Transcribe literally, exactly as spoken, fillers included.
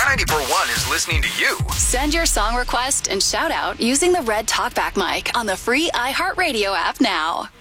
ninety-four point one is listening to you. Send your song request and shout out using the red talkback mic on the free iHeartRadio app now.